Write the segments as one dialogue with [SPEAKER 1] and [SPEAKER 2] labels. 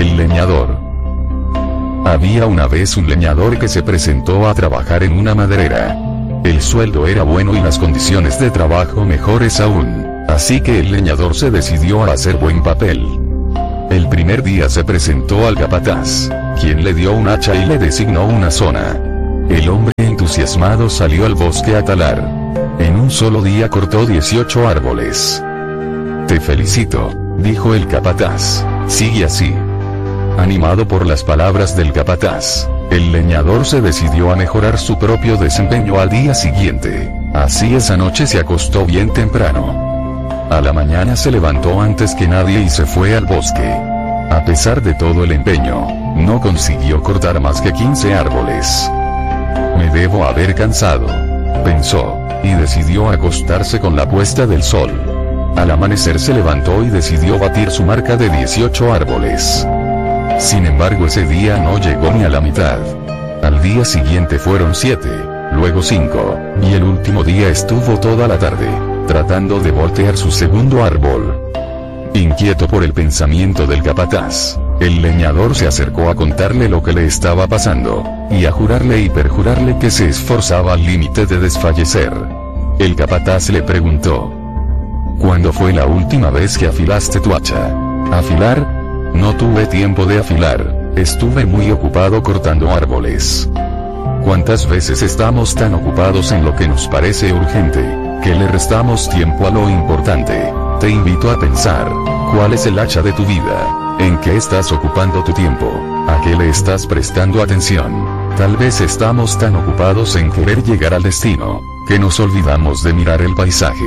[SPEAKER 1] El leñador. Había una vez un leñador que se presentó a trabajar en una maderera. El sueldo era bueno y las condiciones de trabajo mejores aún, así que el leñador se decidió a hacer buen papel. El primer día se presentó al capataz, quien le dio un hacha y le designó una zona. El hombre entusiasmado salió al bosque a talar. En un solo día cortó 18 árboles. Te felicito, dijo el capataz, sigue así. Animado por las palabras del capataz, el leñador se decidió a mejorar su propio desempeño al día siguiente. Así esa noche se acostó bien temprano. A la mañana se levantó antes que nadie y se fue al bosque. A pesar de todo el empeño, no consiguió cortar más que 15 árboles. Me debo haber cansado, pensó, y decidió acostarse con la puesta del sol. Al amanecer se levantó y decidió batir su marca de 18 árboles. Sin embargo, ese día no llegó ni a la mitad. Al día siguiente fueron 7, luego 5, y el último día estuvo toda la tarde, tratando de voltear su segundo árbol. Inquieto por el pensamiento del capataz, el leñador se acercó a contarle lo que le estaba pasando, y a jurarle y perjurarle que se esforzaba al límite de desfallecer. El capataz le preguntó: ¿cuándo fue la última vez que afilaste tu hacha? ¿Afilar? No tuve tiempo de afilar, estuve muy ocupado cortando árboles. ¿Cuántas veces estamos tan ocupados en lo que nos parece urgente, que le restamos tiempo a lo importante? Te invito a pensar, ¿cuál es el hacha de tu vida? ¿En qué estás ocupando tu tiempo? ¿A qué le estás prestando atención? Tal vez estamos tan ocupados en querer llegar al destino, que nos olvidamos de mirar el paisaje.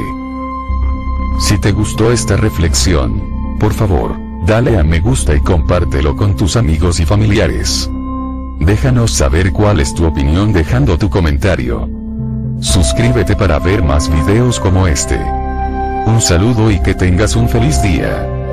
[SPEAKER 1] Si te gustó esta reflexión, por favor, dale a me gusta y compártelo con tus amigos y familiares. Déjanos saber cuál es tu opinión dejando tu comentario. Suscríbete para ver más videos como este. Un saludo y que tengas un feliz día.